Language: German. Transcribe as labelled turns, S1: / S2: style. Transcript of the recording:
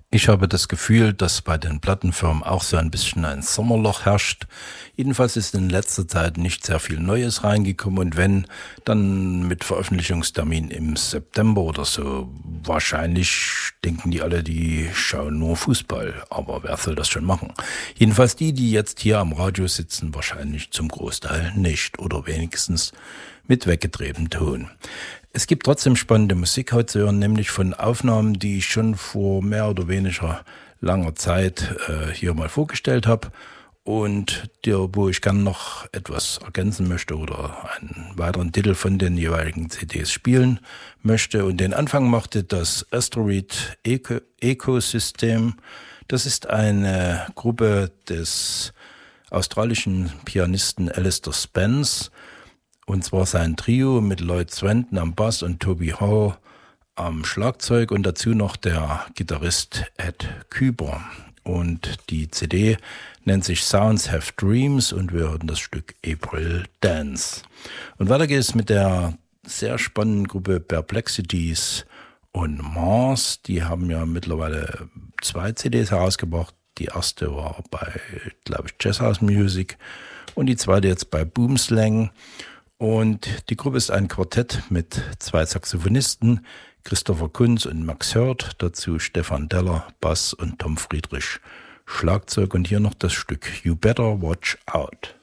S1: Ich habe das Gefühl, dass bei den Plattenfirmen auch so ein bisschen ein Sommerloch herrscht. Jedenfalls ist in letzter Zeit nicht sehr viel Neues reingekommen und wenn, dann mit Veröffentlichungstermin im September oder so. Wahrscheinlich denken die alle, die schauen nur Fußball, aber wer soll das schon machen? Jedenfalls die jetzt hier am Radio sitzen, wahrscheinlich zum Großteil nicht oder wenigstens mit weggedrehtem Ton. Es gibt trotzdem spannende Musik heute zu hören, nämlich von Aufnahmen, die ich schon vor mehr oder weniger langer Zeit hier mal vorgestellt habe und wo ich gern noch etwas ergänzen möchte oder einen weiteren Titel von den jeweiligen CDs spielen möchte. Und den Anfang machte das Asteroid Ecosystem. Das ist eine Gruppe des australischen Pianisten Alistair Spence. Und zwar sein Trio mit Lloyd Swenton am Bass und Toby Hall am Schlagzeug und dazu noch der Gitarrist Ed Küber. Und die CD nennt sich Sounds Have Dreams und wir hören das Stück April Dance. Und weiter geht es mit der sehr spannenden Gruppe Perplexities und Mars. Die haben ja mittlerweile 2 CDs herausgebracht. Die erste war bei, glaube ich, Jazzhouse Music und die zweite jetzt bei Boomslang. Und die Gruppe ist ein Quartett mit 2 Saxophonisten, Christopher Kunz und Max Hört, dazu Stefan Deller, Bass und Tom Friedrich, Schlagzeug und hier noch das Stück You Better Watch Out.